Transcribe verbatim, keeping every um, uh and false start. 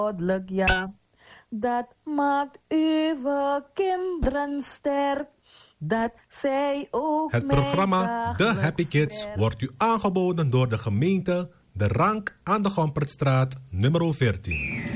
goddelijk, ja. Dat maakt uw kinderen sterk. Dat zij ook Het programma The Happy Kids wordt u aangeboden door de gemeente De Rank aan de Gompertstraat nummer veertien.